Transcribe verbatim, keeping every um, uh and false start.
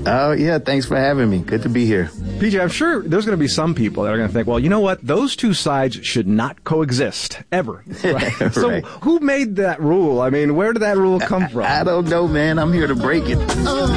Oh, yeah, thanks for having me. Good to be here. P J, I'm sure there's going to be some people that are going to think, well, you know what? Those two sides should not coexist, ever. Right? Right. So who made that rule? I mean, where did that rule come from? I don't know, man. I'm here to break it.